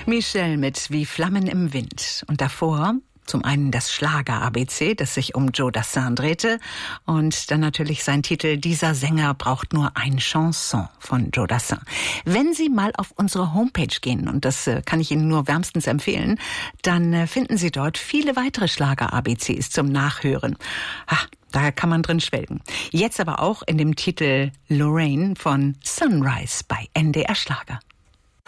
Michelle mit Wie Flammen im Wind. Und davor zum einen das Schlager-ABC, das sich um Joe Dassin drehte. Und dann natürlich sein Titel Dieser Sänger braucht nur ein Chanson von Joe Dassin. Wenn Sie mal auf unsere Homepage gehen, und das kann ich Ihnen nur wärmstens empfehlen, dann finden Sie dort viele weitere Schlager-ABCs zum Nachhören. Da kann man drin schwelgen. Jetzt aber auch in dem Titel Lorraine von Sunrise bei NDR Schlager.